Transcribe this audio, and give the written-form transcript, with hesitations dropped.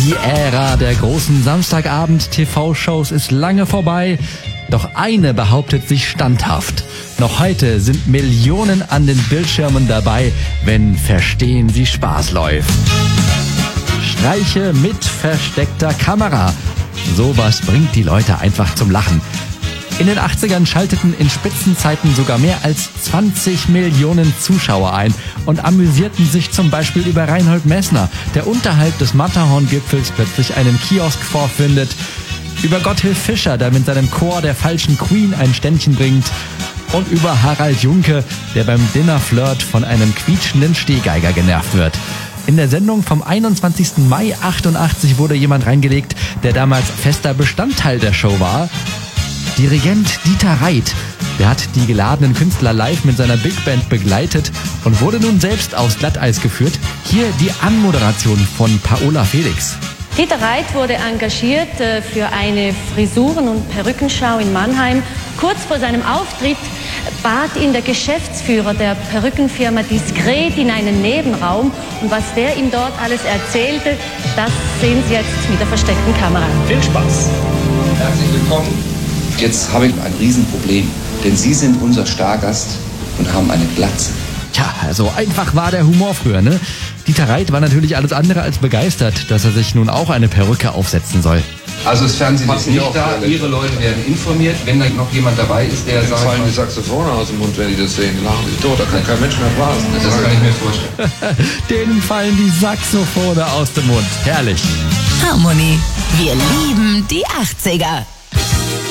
Die Ära der großen Samstagabend-TV-Shows ist lange vorbei. Doch eine behauptet sich standhaft. Noch heute sind Millionen an den Bildschirmen dabei, wenn Verstehen Sie Spaß läuft. Streiche mit versteckter Kamera. Sowas bringt die Leute einfach zum Lachen. In den 80ern schalteten in Spitzenzeiten sogar mehr als 20 Millionen Zuschauer ein und amüsierten sich zum Beispiel über Reinhold Messner, der unterhalb des Matterhorn-Gipfels plötzlich einen Kiosk vorfindet, über Gotthilf Fischer, der mit seinem Chor der falschen Queen ein Ständchen bringt, und über Harald Junke, der beim Dinnerflirt von einem quietschenden Stehgeiger genervt wird. In der Sendung vom 21. Mai 88 wurde jemand reingelegt, der damals fester Bestandteil der Show war. Dirigent Dieter Reit, der hat die geladenen Künstler live mit seiner Big Band begleitet und wurde nun selbst aufs Glatteis geführt. Hier die Anmoderation von Paola Felix. Dieter Reit wurde engagiert für eine Frisuren- und Perückenschau in Mannheim. Kurz vor seinem Auftritt bat ihn der Geschäftsführer der Perückenfirma diskret in einen Nebenraum. Und was der ihm dort alles erzählte, das sehen Sie jetzt mit der versteckten Kamera. Viel Spaß! Herzlich willkommen. Jetzt habe ich ein Riesenproblem, denn Sie sind unser Stargast und haben eine Glatze. Tja, so einfach war der Humor früher, ne? Dieter Reit war natürlich alles andere als begeistert, dass er sich nun auch eine Perücke aufsetzen soll. Also das Fernsehen ist nicht da, Ihre Leute werden informiert, wenn da noch jemand dabei ist, der sagt... fallen die Saxophone aus dem Mund, wenn die das sehen. Die lachen sich tot, da kann kein Mensch mehr blasen. Das kann ich mir vorstellen. Denen fallen die Saxophone aus dem Mund. Herrlich. Harmonie. Wir lieben die 80er.